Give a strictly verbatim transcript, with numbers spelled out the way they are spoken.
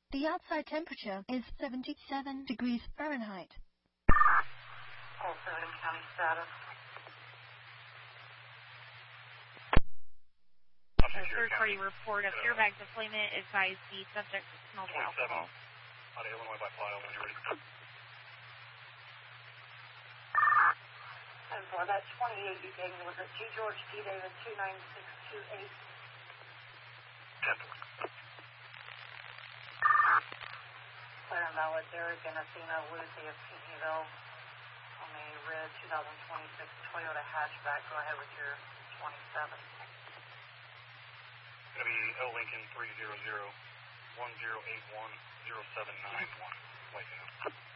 The outside temperature is seventy-seven degrees Fahrenheit. Also in county status. A third-party report of airbag deployment advised the subject smelled alcohol. Out of Illinois by file when you're ready. And for that twenty-eight you gave me, was it G. George D. David two nine six two eight? Clear and valid, Derek and Athena Lucy of Pinckneyville on the red two thousand twenty-six Toyota hatchback. Go ahead with your twenty-seven. It's going to be L Lincoln three zero zero one zero eight one zero seven nine one. Wait a minute.